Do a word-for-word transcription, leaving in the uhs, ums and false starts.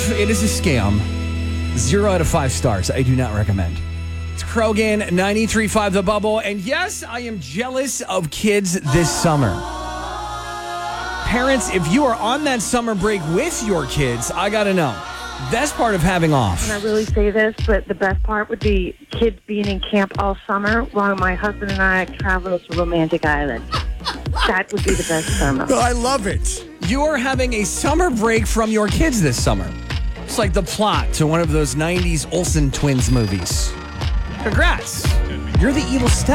It is a scam. Zero out of five stars. I do not recommend. It's Krogan, ninety-three point five The Bubble. And yes, I am jealous of kids this summer. Parents, if you are on that summer break with your kids, I got to know. Best part of having off. Can I really say this? But the best part would be kids being in camp all summer while my husband and I travel to Romantic Island. That would be the best summer. I love it. You are having a summer break from your kids this summer. It's like the plot to one of those nineties Olsen twins movies. Congrats. You're the evil step.